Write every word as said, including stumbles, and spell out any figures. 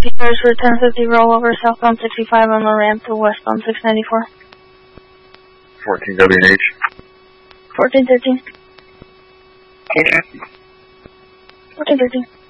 Cars for ten fifty rollover southbound sixty-five on the ramp to westbound six ninety-four. fourteen W and H. fourteen thirteen. fourteen thirteen.